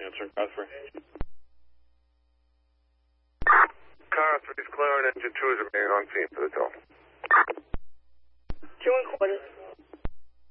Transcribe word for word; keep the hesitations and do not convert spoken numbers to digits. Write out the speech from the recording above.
Answer, car three. Car three is clear and engine two is remaining on scene for the tow.